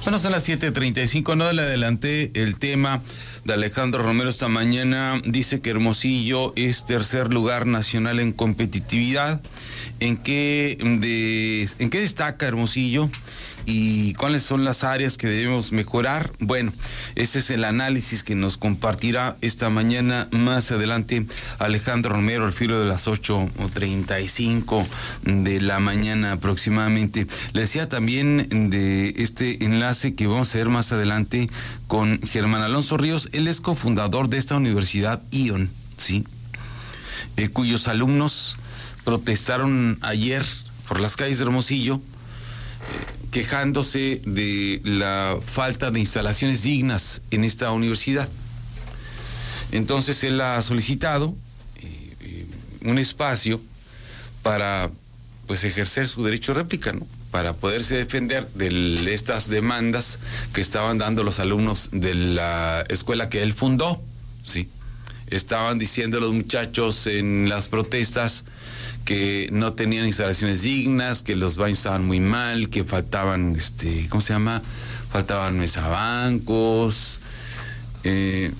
Bueno, son las 7:35, no le adelanté el tema de Alejandro Romero esta mañana. Dice que Hermosillo es tercer lugar nacional en competitividad. ¿En qué destaca Hermosillo y cuáles son las áreas que debemos mejorar? Bueno, ese es el análisis que nos compartirá esta mañana más adelante Alejandro Romero al filo de las 8:35 de la mañana aproximadamente. Le decía también de este enlace que vamos a ver más adelante con Germán Alonso Ríos. Él es cofundador de esta universidad ION, ¿sí? Cuyos alumnos protestaron ayer por las calles de Hermosillo, quejándose de la falta de instalaciones dignas en esta universidad. Entonces él ha solicitado un espacio para pues ejercer su derecho de réplica, ¿no? Para poderse defender de estas demandas que estaban dando los alumnos de la escuela que él fundó, ¿sí? Estaban diciendo los muchachos en las protestas que no tenían instalaciones dignas, que los baños estaban muy mal, que faltaban, faltaban mesabancos, en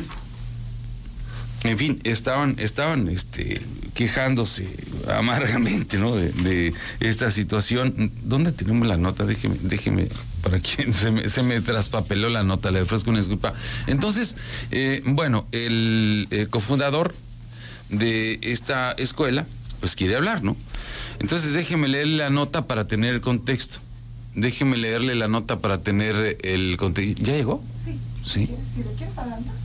fin, estaban quejándose amargamente, ¿no? de esta situación. ¿Dónde tenemos la nota? Déjeme, para quien se me traspapeló la nota, le ofrezco una disculpa. Entonces, el cofundador de esta escuela, pues quiere hablar, ¿no? Entonces déjeme leerle la nota para tener el contexto. Déjeme leerle la nota para tener el contexto. ¿Ya llegó? Sí. ¿Sí? Si lo quiere para adelante,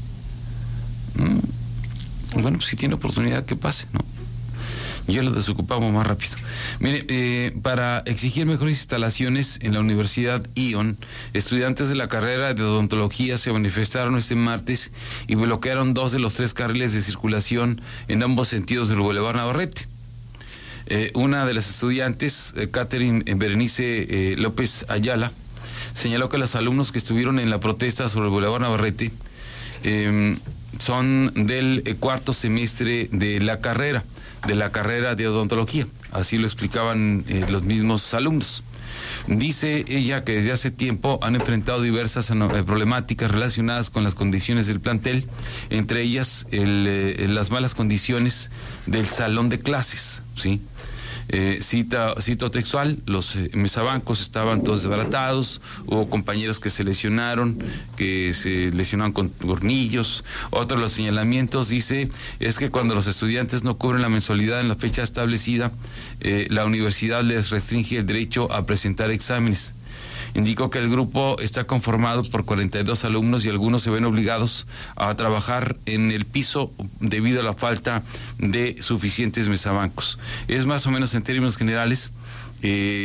Bueno, pues si tiene oportunidad que pase, ¿no? Yo lo desocupamos más rápido. Mire, para exigir mejores instalaciones en la Universidad ION, estudiantes de la carrera de odontología se manifestaron este martes y bloquearon 2 de los 3 carriles de circulación en ambos sentidos del Boulevard Navarrete. Una de las estudiantes, Catherine Berenice López Ayala, señaló que los alumnos que estuvieron en la protesta sobre el Boulevard Navarrete son del cuarto semestre de la carrera de odontología. Así lo explicaban los mismos alumnos. Dice ella que desde hace tiempo han enfrentado diversas problemáticas relacionadas con las condiciones del plantel, entre ellas las malas condiciones del salón de clases, ¿sí? Cito textual: los mesabancos estaban todos desbaratados, hubo compañeros que se lesionaron con tornillos. Otro de los señalamientos, dice, es que cuando los estudiantes no cubren la mensualidad en la fecha establecida, la universidad les restringe el derecho a presentar exámenes. Indicó que el grupo está conformado por 42 alumnos y algunos se ven obligados a trabajar en el piso debido a la falta de suficientes mesabancos. Es más o menos en términos generales